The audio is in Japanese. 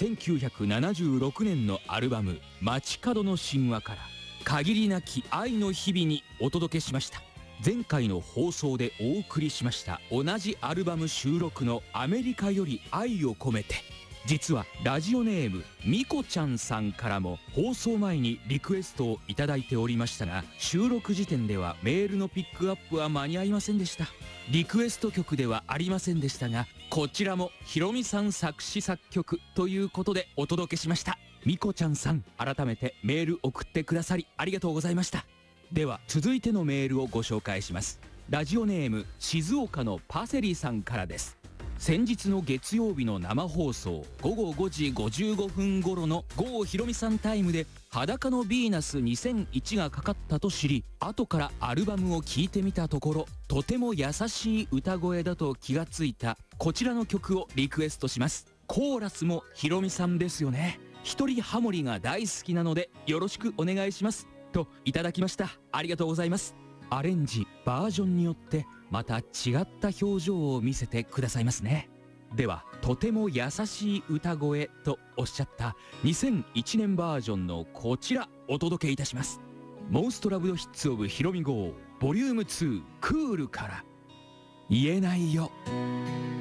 1976年のアルバム「街角の神話」から限りなき愛の日々にお届けしました。前回の放送でお送りしました同じアルバム収録の「アメリカより愛を込めて」、実はラジオネームみこちゃんさんからも放送前にリクエストをいただいておりましたが、収録時点ではメールのピックアップは間に合いませんでした。リクエスト曲ではありませんでしたが、こちらもひろみさん作詞作曲ということでお届けしました。みこちゃんさん、改めてメール送ってくださりありがとうございました。では続いてのメールをご紹介します。ラジオネーム静岡のパセリさんからです。先日の月曜日の生放送午後5時55分頃の郷ひろみさんタイムで裸のヴィーナス2001がかかったと知り、後からアルバムを聴いてみたところ、とても優しい歌声だと気がついたこちらの曲をリクエストします。コーラスもひろみさんですよね。一人ハモリが大好きなのでよろしくお願いしますといただきました。ありがとうございます。アレンジバージョンによってまた違った表情を見せてくださいますね。では、とても優しい歌声とおっしゃった2001年バージョンのこちらお届けいたします。モンストラブドヒッツオブひろみ号ボリューム2クールから言えないよ。